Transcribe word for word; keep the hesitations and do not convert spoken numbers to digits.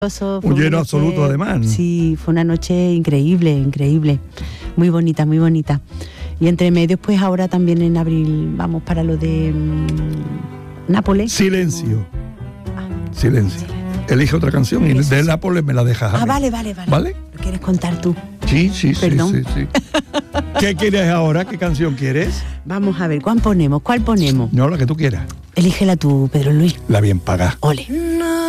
Un lleno absoluto, además. Sí, fue una noche increíble, increíble. Muy bonita, muy bonita. Y entre medios, pues ahora también en abril vamos para lo de mmm, Nápoles. Silencio. Ah, Silencio. silencio. Elige otra canción y de Nápoles me la dejas a Ah, mí. vale, vale, vale. ¿Vale? ¿Lo quieres contar tú? Sí, sí, sí, Perdón. sí, sí. ¿Qué quieres ahora? ¿Qué canción quieres? Vamos a ver, ¿cuál ponemos? ¿Cuál ponemos? No, la que tú quieras. Elígela tú, Pedro Luis. La bien paga. Ole.